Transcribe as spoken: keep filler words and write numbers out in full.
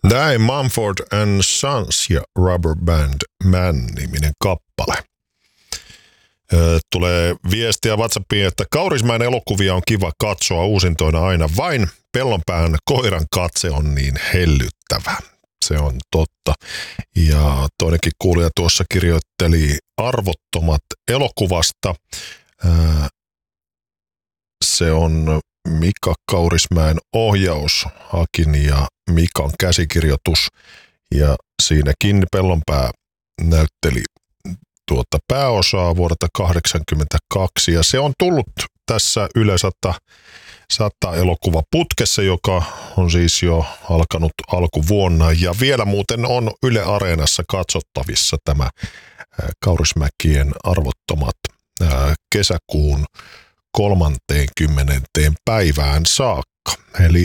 Näin Mumford and Sons ja Rubber Band Man-niminen kappale. Tulee viestiä WhatsAppiin, että Kaurismäen elokuvia on kiva katsoa uusintoina aina vain. Pellonpään koiran katse on niin hellyttävä. Se on totta. Ja toinenkin kuulija tuossa kirjoitteli Arvottomat elokuvasta. Se on Mika Kaurismäen ohjaus, Hakin ja Mikan käsikirjoitus. Ja siinäkin Pellonpää näytteli tuota pääosaa vuodelta kahdeksankymmentäkaksi. Ja se on tullut tässä Yle sata elokuva putkessa, joka on siis jo alkanut alkuvuonna. Ja vielä muuten on Yle Areenassa katsottavissa tämä Kaurismäkien Arvottomat kesäkuun kolmanteenkymmenenteen päivään saakka. Eli